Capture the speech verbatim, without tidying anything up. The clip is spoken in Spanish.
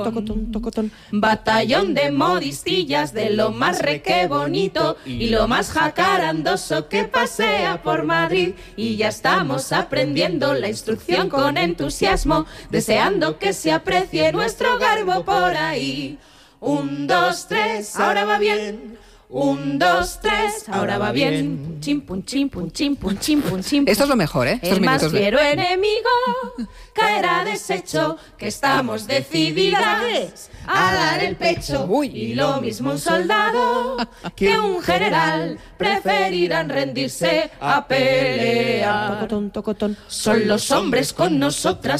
Tocotón, tocotón. Batallón de modistillas de lo más reque bonito y lo más jacarandoso que pasea por Madrid. Y ya estamos aprendiendo la instrucción con entusiasmo, deseando que se aprecie nuestro garbo por ahí. Un, dos, tres, ahora va bien. Un, dos, tres, ahora va bien. Chim, pum, chim, pum, chim, pum, chim, pum, chim, pum. Esto es lo mejor, ¿eh? Estos El más minutos de- fiero enemigo caerá deshecho, que estamos decididas a dar el pecho. Uy. Y lo mismo un soldado que un general preferirán rendirse a pelear. Tocotón, tocotón. Son los hombres con nosotras